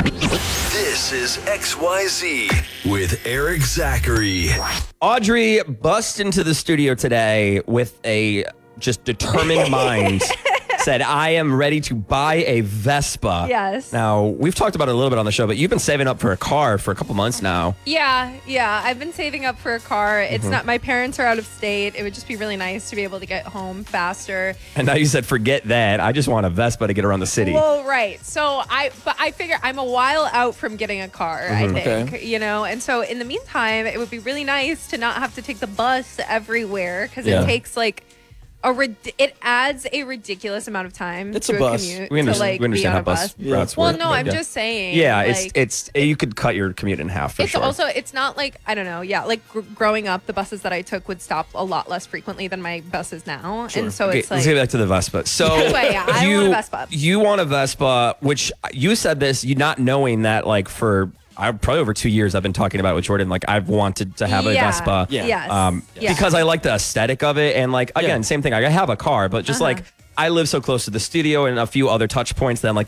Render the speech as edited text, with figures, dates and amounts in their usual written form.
This is XYZ with Eric Zachary. Audrey bust into the studio today with a just determined mind. Said, I am ready to buy a Vespa. Yes. Now, we've talked about it a little bit on the show, but you've been saving up for a car for a couple months now. Yeah. I've been saving up for a car. It's not, my parents are out of state. It would just be really nice to be able to get home faster. And now you said, forget that. I just want a Vespa to get around the city. Well, right. So I figure I'm a while out from getting a car, I think, and so in the meantime, it would be really nice to not have to take the bus everywhere because it takes it adds a ridiculous amount of time It's to a bus. commute We understand, to be on how a bus. routes Well, work, no, but I'm yeah. just saying. Yeah, like, it's you could cut your commute in half for it's sure. also, it's not like, I don't know. Yeah. Like growing up, the buses that I took would stop a lot less frequently than my buses now. And so Okay, it's let's like, get back to the Vespa. So Anyway, yeah, I want a Vespa. You want a Vespa, which you said this, you not knowing that like for probably over 2 years I've been talking about it with Jordan. Like I've wanted to have a Vespa. Yeah. Yes. Because I like the aesthetic of it. And like, again, same thing. I have a car, but just like I live so close to the studio and a few other touch points that I'm like,